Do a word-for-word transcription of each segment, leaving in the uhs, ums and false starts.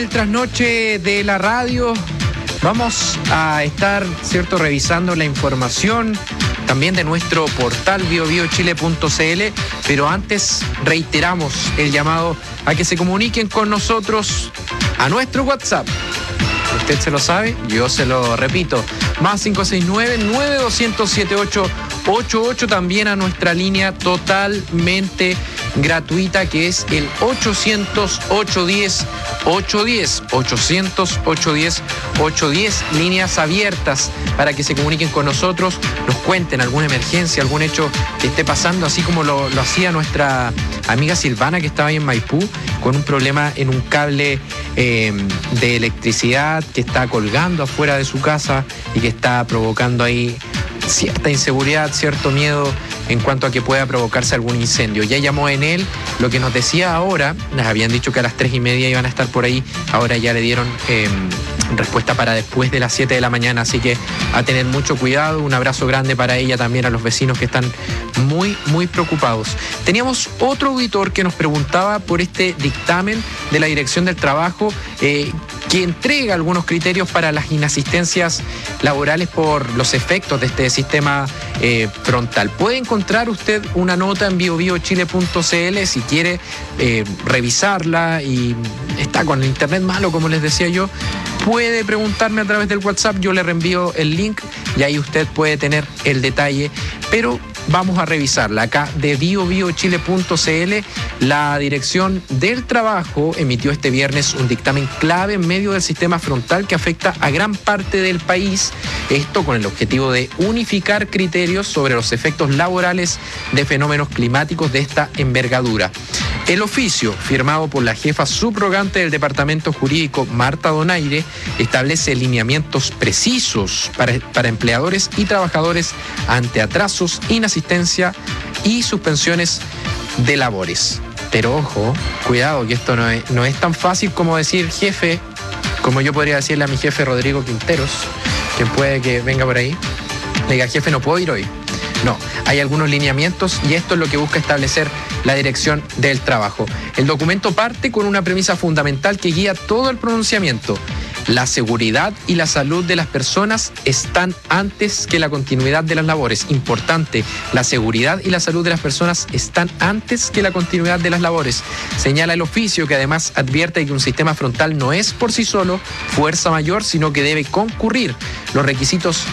El trasnoche de la radio, vamos a estar, cierto, revisando la información también de nuestro portal bio bio chile punto c l, pero antes reiteramos el llamado a que se comuniquen con nosotros a nuestro WhatsApp. Usted se lo sabe, yo se lo repito, más cinco seis nueve, nueve dos cero cero, siete ocho ocho ocho, también a nuestra línea totalmente gratuita que es el ochocientos, ochocientos diez, ochocientos diez, ochocientos, ochocientos diez, ochocientos diez, líneas abiertas para que se comuniquen con nosotros, nos cuenten alguna emergencia, algún hecho que esté pasando, así como lo, lo hacía nuestra amiga Silvana, que estaba ahí en Maipú con un problema en un cable eh, de electricidad que está colgando afuera de su casa y que está provocando ahí cierta inseguridad, cierto miedo en cuanto a que pueda provocarse algún incendio. Ya llamó en él, lo que nos decía ahora, nos habían dicho que a las tres y media iban a estar por ahí, ahora ya le dieron eh, respuesta para después de las siete de la mañana, así que a tener mucho cuidado, un abrazo grande para ella, también a los vecinos que están muy, muy preocupados. Teníamos otro auditor que nos preguntaba por este dictamen de la Dirección del Trabajo, eh, que entrega algunos criterios para las inasistencias laborales por los efectos de este sistema eh, frontal. Puede encontrar usted una nota en bio bio chile punto c l si quiere eh, revisarla y está con el internet malo, como les decía yo. Puede preguntarme a través del WhatsApp, yo le reenvío el link y ahí usted puede tener el detalle, pero vamos a revisarla. Acá de bio bio chile punto c l, la Dirección del Trabajo emitió este viernes un dictamen clave en medio del sistema frontal que afecta a gran parte del país, esto con el objetivo de unificar criterios sobre los efectos laborales de fenómenos climáticos de esta envergadura. El oficio, firmado por la jefa subrogante del Departamento Jurídico, Marta Donaire, establece lineamientos precisos para, para empleadores y trabajadores ante atrasos, inasistencia y suspensiones de labores. Pero ojo, cuidado, que esto no es, no es tan fácil como decir jefe, como yo podría decirle a mi jefe Rodrigo Quinteros, que puede que venga por ahí, le diga, jefe, no puedo ir hoy. No, hay algunos lineamientos y esto es lo que busca establecer la Dirección del Trabajo. El documento parte con una premisa fundamental que guía todo el pronunciamiento. La seguridad y la salud de las personas están antes que la continuidad de las labores. Importante, la seguridad y la salud de las personas están antes que la continuidad de las labores. Señala el oficio, que además advierte que un sistema frontal no es por sí solo fuerza mayor, sino que debe concurrir los requisitos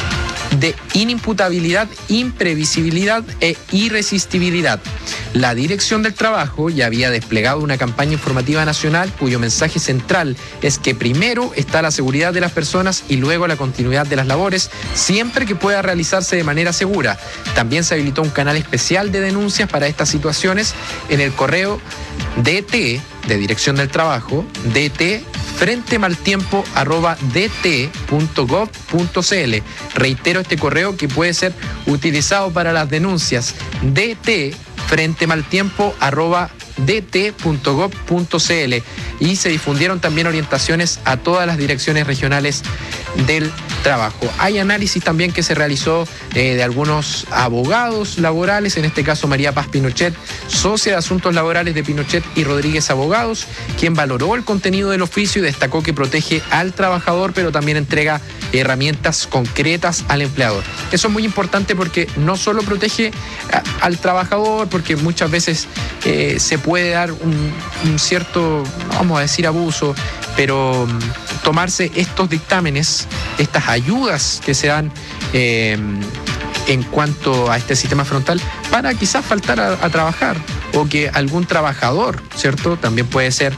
de inimputabilidad, imprevisibilidad e irresistibilidad. La Dirección del Trabajo ya había desplegado una campaña informativa nacional cuyo mensaje central es que primero está la seguridad de las personas y luego la continuidad de las labores, siempre que pueda realizarse de manera segura. También se habilitó un canal especial de denuncias para estas situaciones en el correo D T de Dirección del Trabajo, dt frente mal tiempo arroba d t punto gov punto c l. Reitero este correo que puede ser utilizado para las denuncias, dt frente mal tiempo arroba d t punto gov punto c l, y se difundieron también orientaciones a todas las direcciones regionales del trabajo. Hay análisis también que se realizó eh, de algunos abogados laborales, en este caso María Paz Pinochet, socia de Asuntos Laborales de Pinochet y Rodríguez Abogados, quien valoró el contenido del oficio y destacó que protege al trabajador, pero también entrega herramientas concretas al empleador. Eso es muy importante porque no solo protege a, al trabajador, porque muchas veces eh, se puede dar un, un cierto, vamos a decir, abuso, pero um, tomarse estos dictámenes, estas ayudas que se dan eh, en cuanto a este sistema frontal para quizás faltar a, a trabajar, o que algún trabajador, ¿cierto? También puede ser